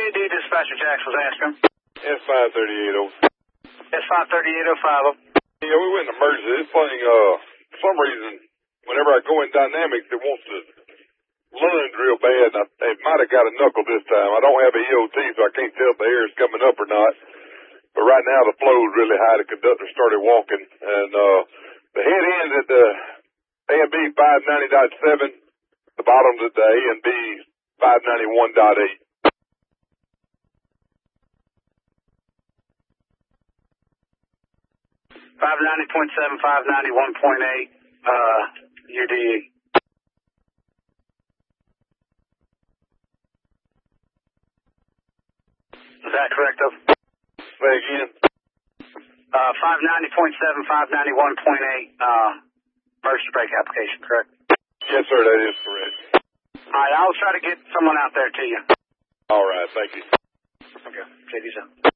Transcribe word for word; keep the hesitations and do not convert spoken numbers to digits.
D Dispatcher Jax was asking. S five thirty-eight oh. S five thirty-eight oh five oh. Yeah, we went in emergency. This thing, uh, for some reason, whenever I go in dynamics, it wants to lunge real bad. And I, it might have got a knuckle this time. I don't have a E O T, so I can't tell if the air is coming up or not. But right now, the flow is really high. The conductor started walking. And uh, the head ends at the A and B five ninety point seven. The bottom's at the A and B five ninety-one point eight. five ninety point seven, five ninety-one point eight, uh, U D E. Is that correct, though? Say again. Uh, five ninety point seven, five ninety-one point eight, uh, emergency brake application, correct? Yes, sir, that is correct. All right, I'll try to get someone out there to you. All right, thank you. Okay, take these out.